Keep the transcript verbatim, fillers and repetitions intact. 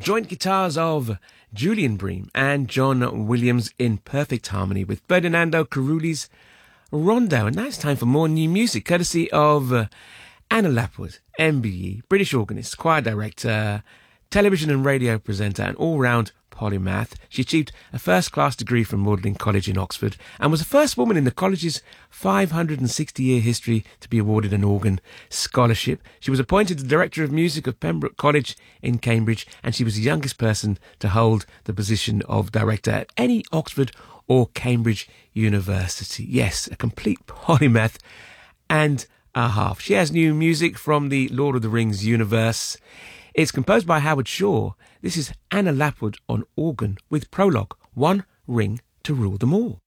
joint guitars of Julian Bream and John Williams in perfect harmony with Ferdinando Caruli's Rondo. And now it's time for more new music, courtesy of uh, Anna Lapwood, M B E, British organist, choir director, television and radio presenter, and all-round polymath. She achieved a first-class degree from Magdalen College in Oxford and was the first woman in the college's five hundred sixty year history to be awarded an organ scholarship. She was appointed the Director of Music of Pembroke College in Cambridge, and she was the youngest person to hold the position of director at any Oxford or Cambridge university. Yes, a complete polymath and a half. She has new music from the Lord of the Rings universe. It's composed by Howard Shaw. This is Anna Lapwood on organ with prologue, One Ring to Rule Them All.